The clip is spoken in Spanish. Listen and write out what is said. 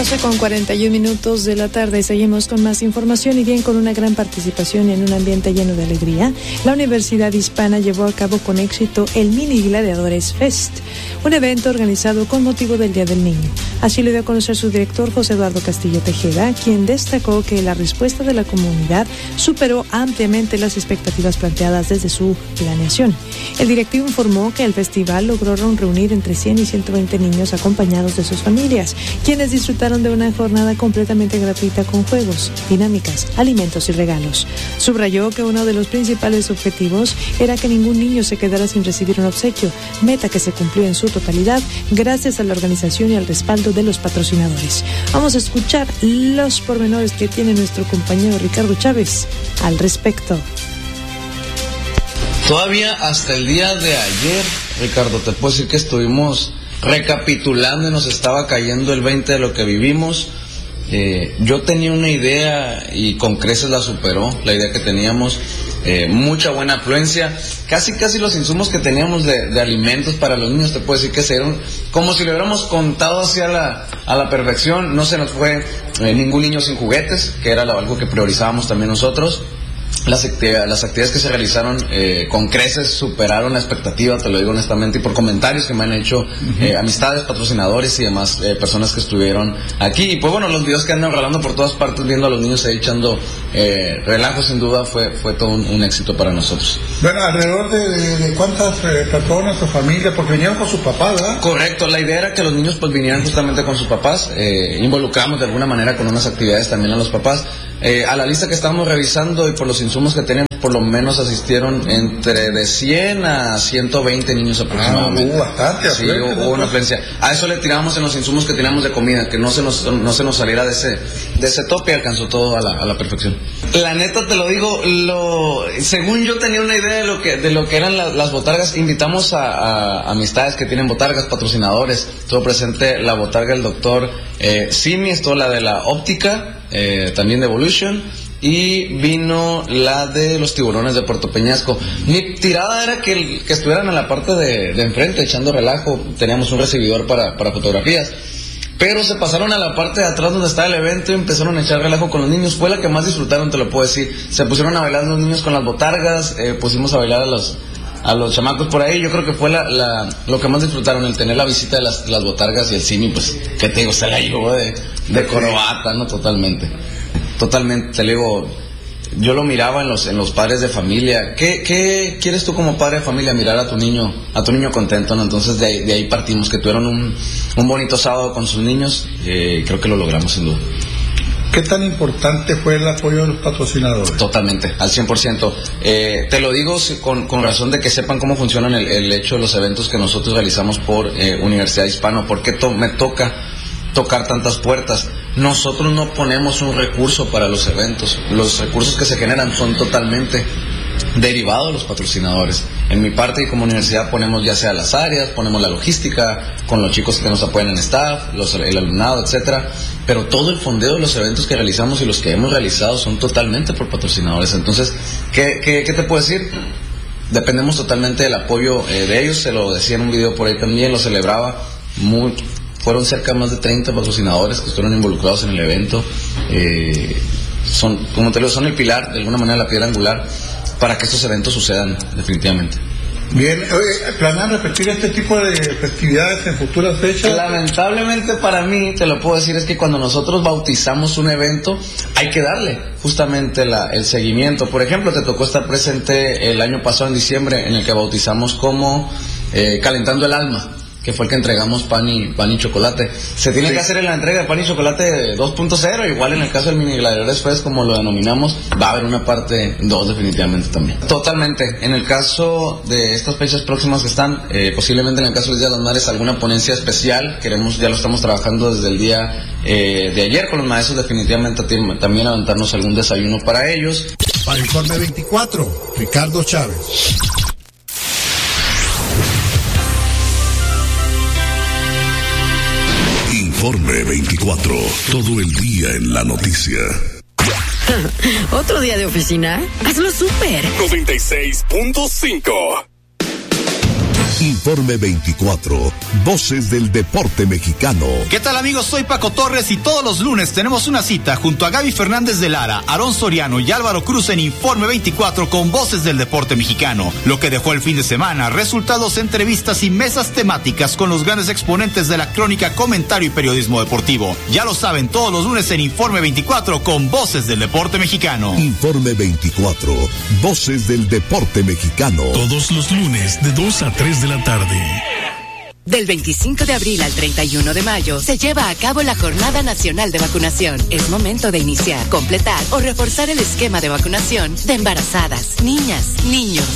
12:41 de la tarde. Seguimos con más información y bien con una gran participación en un ambiente lleno de alegría. La Universidad Hispana llevó a cabo con éxito el Mini Gladiadores Fest, un evento organizado con motivo del Día del Niño. Así lo dio a conocer su director José Eduardo Castillo Tejeda, quien destacó que la respuesta de la comunidad superó ampliamente las expectativas planteadas desde su planeación. El directivo informó que el festival logró reunir entre 100 y 120 niños acompañados de sus familias, quienes disfrutaron de una jornada completamente gratuita con juegos, dinámicas, alimentos y regalos. Subrayó que uno de los principales objetivos era que ningún niño se quedara sin recibir un obsequio, meta que se cumplió en su totalidad gracias a la organización y al respaldo de los patrocinadores. Vamos a escuchar los pormenores que tiene nuestro compañero Ricardo Chávez al respecto. Todavía hasta el día de ayer, Ricardo, te puedo decir que estuvimos recapitulando y nos estaba cayendo el 20 de lo que vivimos. Yo tenía una idea y con creces la superó, la idea que teníamos, mucha buena afluencia, casi los insumos que teníamos de alimentos para los niños, te puedo decir que se dieron como si lo hubiéramos contado hacia a la perfección. No se nos fue ningún niño sin juguetes, que era algo que priorizábamos también nosotros. Las actividades que se realizaron con creces superaron la expectativa, te lo digo honestamente, y por comentarios que me han hecho amistades, patrocinadores y demás personas que estuvieron aquí. Y pues bueno, los videos que andan rolando por todas partes, viendo a los niños ahí echando relajo, sin duda fue todo un éxito para nosotros. Bueno, alrededor de cuántas personas o familias, porque vinieron con sus papás, ¿verdad? Correcto, la idea era que los niños pues vinieran justamente con sus papás, involucramos de alguna manera con unas actividades también a los papás. A la lista que estábamos revisando y por los insumos que tenemos, por lo menos asistieron entre de 100 a 120 niños aproximadamente. Bastante. Sí, hubo una afluencia. A eso le tiramos en los insumos que teníamos de comida, que no se nos saliera de ese tope, y alcanzó todo a la perfección. La neta te lo digo, según yo tenía una idea de lo que eran las botargas. Invitamos a amistades que tienen botargas, patrocinadores. Estuvo presente la botarga del doctor Simi, estuvo la de la óptica, también de Evolution, y vino la de los tiburones de Puerto Peñasco. Mi tirada era que estuvieran en la parte de enfrente echando relajo. Teníamos un recibidor para fotografías, pero se pasaron a la parte de atrás donde estaba el evento y empezaron a echar relajo con los niños. Fue la que más disfrutaron, te lo puedo decir. Se pusieron a bailar los niños con las botargas, pusimos a bailar a los chamacos por ahí. Yo creo que fue lo que más disfrutaron, el tener la visita de las botargas y el Simi, pues, ¿qué te digo? Se la llevó de corbata, ¿no? Totalmente, te digo, yo lo miraba en los padres de familia. ¿Qué quieres tú como padre de familia? Mirar a tu niño contento, ¿no? Entonces de ahí partimos, que tuvieron un bonito sábado con sus niños. Creo que lo logramos sin duda. ¿Qué tan importante fue el apoyo de los patrocinadores? Totalmente, al 100%. Te lo digo con razón de que sepan cómo funcionan el hecho de los eventos que nosotros realizamos por Universidad Hispana. ¿Por qué me toca tocar tantas puertas? Nosotros no ponemos un recurso para los eventos. Los recursos que se generan son totalmente derivados de los patrocinadores. En mi parte y como universidad ponemos ya sea las áreas, ponemos la logística, con los chicos que nos apoyan en staff, el alumnado, etcétera. Pero todo el fondeo de los eventos que realizamos y los que hemos realizado son totalmente por patrocinadores. Entonces, ¿qué te puedo decir? Dependemos totalmente del apoyo de ellos. Se lo decía en un video por ahí también, lo celebraba. Fueron cerca de más de 30 patrocinadores que estuvieron involucrados en el evento. Como te digo, son el pilar, de alguna manera la piedra angular para que estos eventos sucedan definitivamente. Bien, ¿planean repetir este tipo de festividades en futuras fechas? Lamentablemente para mí, te lo puedo decir, es que cuando nosotros bautizamos un evento, hay que darle justamente el seguimiento. Por ejemplo, te tocó estar presente el año pasado en diciembre, en el que bautizamos como Calentando el Alma, que fue el que entregamos pan y chocolate. Se tiene que hacer en la entrega de pan y chocolate 2.0, igual en el caso del Mini Gladiadores Fest, como lo denominamos, va a haber una parte 2 definitivamente también. Totalmente. En el caso de estas fechas próximas que están, posiblemente en el caso del Día de las Madres, alguna ponencia especial, ya lo estamos trabajando desde el día de ayer con los maestros, definitivamente también aventarnos algún desayuno para ellos. Para Informe 24, Ricardo Chávez. Informe 24, todo el día en la noticia. ¿Otro día de oficina? Hazlo súper. 96.5. Informe 24, Voces del Deporte Mexicano. ¿Qué tal, amigos? Soy Paco Torres y todos los lunes tenemos una cita junto a Gaby Fernández de Lara, Aarón Soriano y Álvaro Cruz en Informe 24 con Voces del Deporte Mexicano. Lo que dejó el fin de semana, resultados, entrevistas y mesas temáticas con los grandes exponentes de la crónica, comentario y periodismo deportivo. Ya lo saben, todos los lunes en Informe 24 con Voces del Deporte Mexicano. Informe 24, Voces del Deporte Mexicano. Todos los lunes de 2 a 3 de la tarde. Del 25 de abril al 31 de mayo se lleva a cabo la Jornada Nacional de Vacunación. Es momento de iniciar, completar o reforzar el esquema de vacunación de embarazadas, niñas, niños,